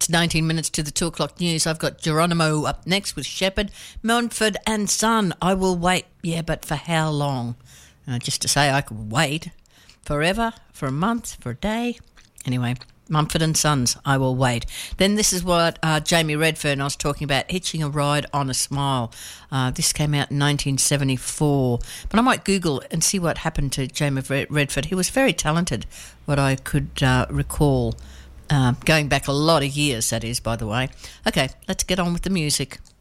It's 19 minutes to the 2 o'clock news. I've got Geronimo up next with Shepherd, Mumford and Son. I will wait. Yeah, but for how long? Just to say I could wait forever, for a month, for a day. Anyway, Mumford and Sons, I will wait. Then this is what Jamie Redfern, I was talking about, Hitching a Ride on a Smile. This came out in 1974. But I might Google and see what happened to Jamie Redfern. He was very talented, what I could recall. Going back a lot of years, that is, by the way. Okay, let's get on with the music.